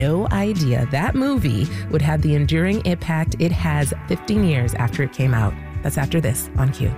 No idea that movie would have the enduring impact it has 15 years after it came out. That's after this on Q.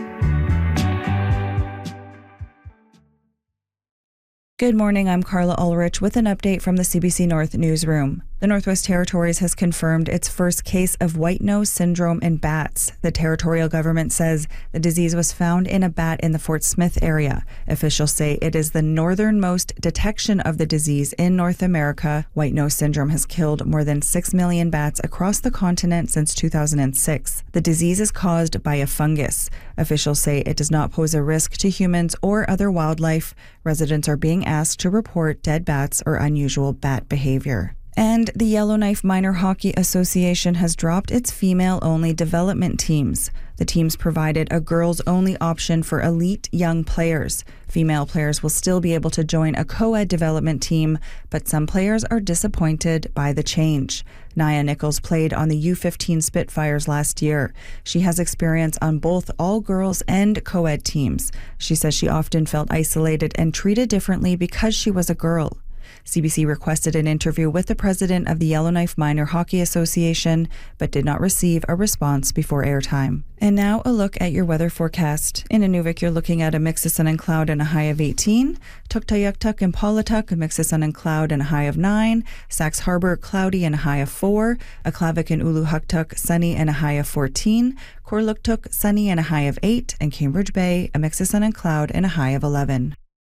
Good morning, I'm Carla Ulrich with an update from the CBC North newsroom. The Northwest Territories has confirmed its first case of white nose syndrome in bats. The territorial government says the disease was found in a bat in the Fort Smith area. Officials say it is the northernmost detection of the disease in North America. White nose syndrome has killed more than 6 million bats across the continent since 2006. The disease is caused by a fungus. Officials say it does not pose a risk to humans or other wildlife. Residents are being asked to report dead bats or unusual bat behavior. And the Yellowknife Minor Hockey Association has dropped its female-only development teams. The teams provided a girls-only option for elite young players. Female players will still be able to join a co-ed development team, but some players are disappointed by the change. Nia Nichols played on the U15 Spitfires last year. She has experience on both all-girls and co-ed teams. She says she often felt isolated and treated differently because she was a girl. CBC requested an interview with the president of the Yellowknife Minor Hockey Association, but did not receive a response before airtime. And now a look at your weather forecast. In Inuvik, you're looking at a mix of sun and cloud and a high of 18. Tuktoyaktuk and Paulatuk, a mix of sun and cloud and a high of 9. Sax Harbor, cloudy and a high of 4. Aklavik and Uluhuktuk, sunny and a high of 14. Korluktuk, sunny and a high of 8. And Cambridge Bay, a mix of sun and cloud and a high of 11.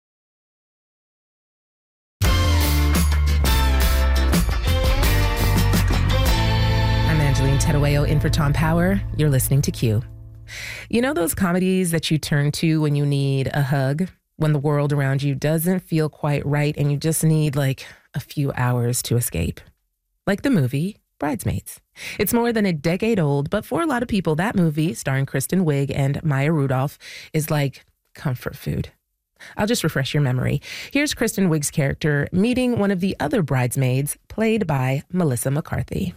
Terueo in for Tom Power. You're listening to Q. You know those comedies that you turn to when you need a hug? When the world around you doesn't feel quite right and you just need like a few hours to escape? Like the movie Bridesmaids. It's more than a decade old, but for a lot of people, that movie, starring Kristen Wiig and Maya Rudolph, is like comfort food. I'll just refresh your memory. Here's Kristen Wiig's character meeting one of the other bridesmaids, played by Melissa McCarthy.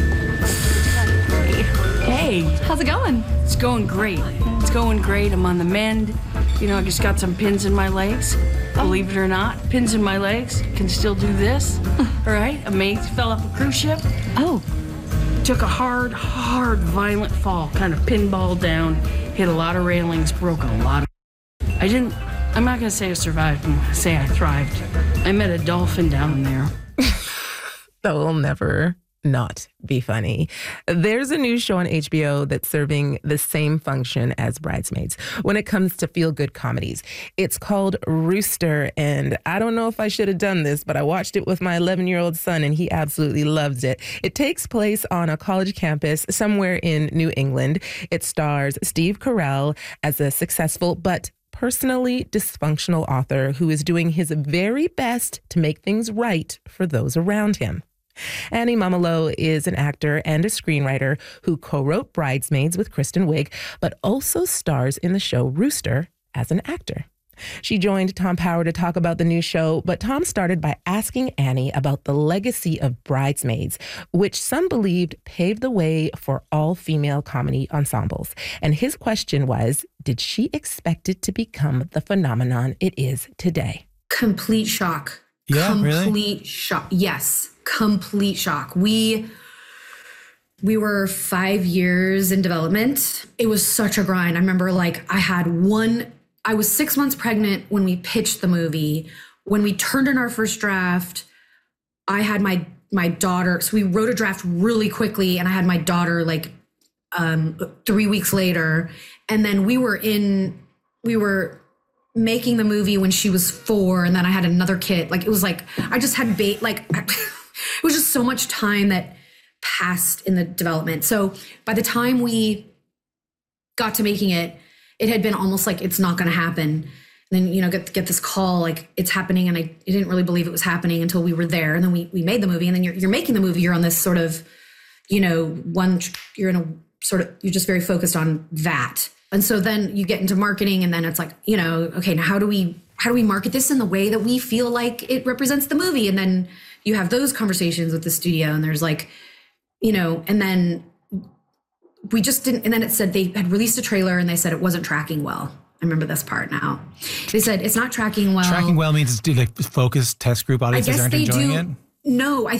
Hey, how's it going? It's going great. It's going great. I'm on the mend. You know, I just got some pins in my legs. Believe it or not, pins in my legs. Can still do this. All right, a mate fell off a cruise ship. Oh. Took a hard, violent fall. Kind of pinball down. Hit a lot of railings. Broke a lot of... I'm not going to say I survived. I'm going to say I thrived. I met a dolphin down there. That will never not be funny. There's a new show on HBO that's serving the same function as Bridesmaids when it comes to feel-good comedies. It's called Rooster, and I don't know if I should have done this, but I watched it with my 11-year-old son, and he absolutely loves it. It takes place on a college campus somewhere in New England. It stars Steve Carell as a successful but personally dysfunctional author who is doing his very best to make things right for those around him. Annie Mumolo is an actor and a screenwriter who co-wrote Bridesmaids with Kristen Wiig, but also stars in the show Rooster as an actor. She joined Tom Power to talk about the new show, but Tom started by asking Annie about the legacy of Bridesmaids, which some believed paved the way for all-female comedy ensembles. And his question was, did she expect it to become the phenomenon it is today? Complete shock. Yeah, complete really? shock. Yes, complete shock. We were 5 years in development. It was such a grind. I remember I was 6 months pregnant when we pitched the movie. When we turned in our first draft, I had my daughter. So we wrote a draft really quickly, and I had my daughter 3 weeks later. And then we were making the movie when she was 4, and then I had another kid. It was like I just had it was just so much time that passed in the development. So by the time we got to making it, it had been almost like it's not going to happen. And then get this call it's happening, and I didn't really believe it was happening until we were there. And then we made the movie, and then you're making the movie. You're on this sort of you're just very focused on that. And so then you get into marketing, and then it's okay, now how do we market this in the way that we feel like it represents the movie? And then you have those conversations with the studio, and there's and then we just didn't, and then it said they had released a trailer and they said it wasn't tracking well. I remember this part now. They said it's not tracking well. Tracking well means it's focused test group audiences aren't enjoying it? No, I